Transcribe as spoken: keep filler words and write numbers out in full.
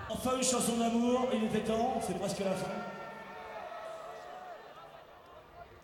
Enfin, une chanson d'amour, il était temps, c'est presque la fin.